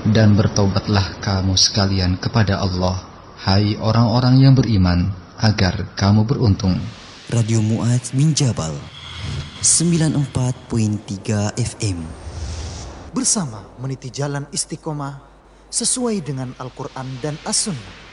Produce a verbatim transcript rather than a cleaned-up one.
Dan bertaubatlah kamu sekalian kepada Allah, hai orang-orang yang beriman, agar kamu beruntung. Radio Mu'adz bin Jabal sembilan puluh empat koma tiga F M. Bersama meniti jalan istiqomah sesuai dengan Al-Quran dan As-Sunnah.